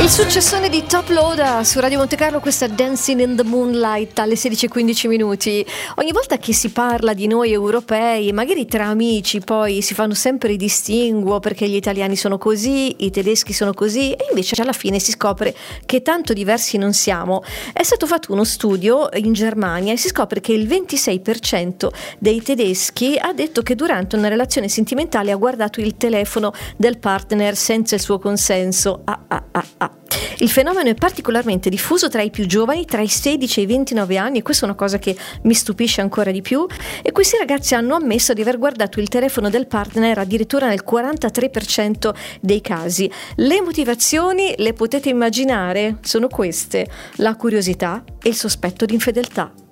Il successone di Top Loader su Radio Monte Carlo, questa Dancing in the Moonlight alle 16:15. Ogni volta che si parla di noi europei, magari tra amici, poi si fanno sempre i distinguo perché gli italiani sono così, i tedeschi sono così, e invece alla fine si scopre che tanto diversi non siamo. È stato fatto uno studio in Germania e si scopre che il 26% dei tedeschi ha detto che durante una relazione sentimentale ha guardato il telefono del partner senza il suo consenso. Il fenomeno è particolarmente diffuso tra i più giovani, tra i 16 e i 29 anni, e questa è una cosa che mi stupisce ancora di più. E questi ragazzi hanno ammesso di aver guardato il telefono del partner addirittura nel 43% dei casi. Le motivazioni, le potete immaginare, sono queste: la curiosità e il sospetto di infedeltà.